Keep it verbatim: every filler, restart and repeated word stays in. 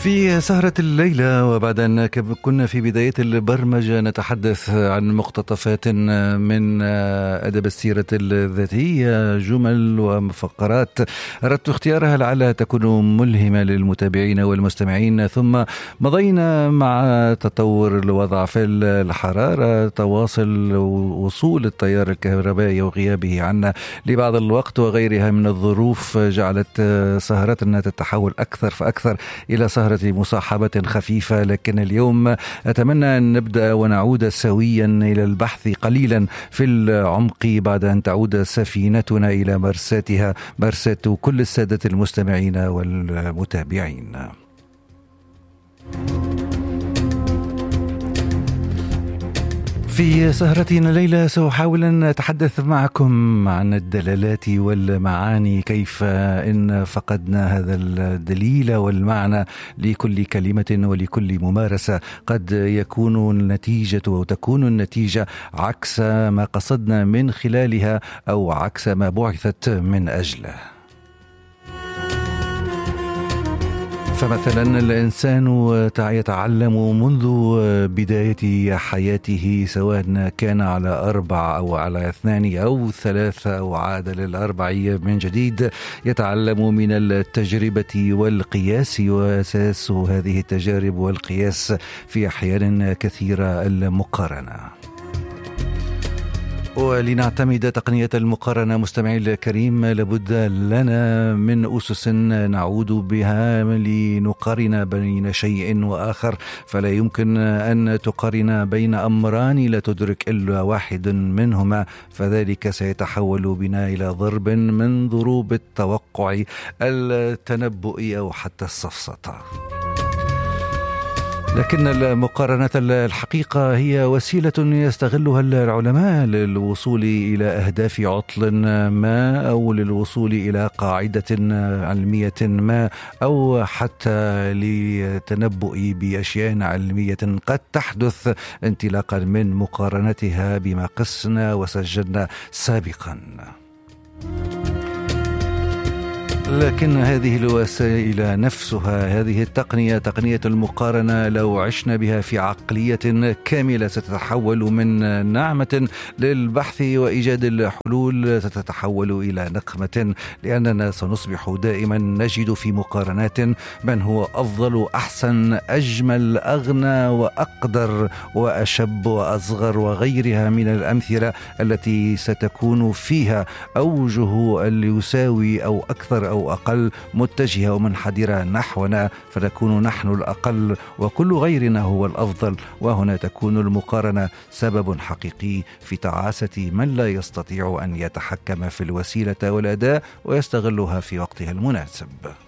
في سهرة الليلة، وبعد أن كنا في بداية البرمجة نتحدث عن مقتطفات من أدب السيرة الذاتية، جمل وفقرات أردت اختيارها لعلها تكون ملهمة للمتابعين والمستمعين. ثم مضينا مع تطور الوضع في الحرارة، تواصل وصول التيار الكهربائي وغيابه عنا لبعض الوقت وغيرها من الظروف جعلت سهرتنا تتحول أكثر فأكثر إلى سهرة مصاحبة خفيفة. لكن اليوم أتمنى أن نبدأ ونعود سويا إلى البحث قليلا في العمق بعد أن تعود سفينتنا إلى مرساتها، مرساة كل السادة المستمعين والمتابعين. في سهرتنا الليلة سأحاول أن أتحدث معكم عن الدلالات والمعاني، كيف إن فقدنا هذا الدليل والمعنى لكل كلمة ولكل ممارسة قد يكون النتيجة أو تكون النتيجة عكس ما قصدنا من خلالها أو عكس ما بعثت من أجله. فمثلا الإنسان يتعلم منذ بداية حياته، سواء كان على أربع أو على اثنان أو ثلاثة أو عاد للأربع من جديد، يتعلم من التجربة والقياس، وأساس هذه التجارب والقياس في أحيان كثيرة المقارنة. ولنعتمد تقنية المقارنة مستمعي الكريم لابد لنا من أسس نعود بها لنقارن بين شيء وآخر، فلا يمكن أن تقارن بين أمران لا تدرك إلا واحد منهما، فذلك سيتحول بنا إلى ضرب من ضروب التوقع، التنبؤ أو حتى السفسطة. لكن المقارنة الحقيقة هي وسيلة يستغلها العلماء للوصول إلى أهداف عطل ما، أو للوصول إلى قاعدة علمية ما، أو حتى للتنبؤ بأشياء علمية قد تحدث انطلاقا من مقارنتها بما قسنا وسجلنا سابقا. لكن هذه الوسائل نفسها، هذه التقنية، تقنية المقارنة، لو عشنا بها في عقلية كاملة ستتحول من نعمة للبحث وإيجاد الحلول ستتحول إلى نقمة، لأننا سنصبح دائما نجد في مقارنات من هو أفضل، أحسن، أجمل، أغنى وأقدر وأشب وأصغر وغيرها من الأمثلة التي ستكون فيها أوجه اللي يساوي أو أكثر أو أقل متجهة ومنحدرة نحونا، فنكون نحن الأقل وكل غيرنا هو الأفضل. وهنا تكون المقارنة سبب حقيقي في تعاسة من لا يستطيع أن يتحكم في الوسيلة والأداة ويستغلها في وقتها المناسب.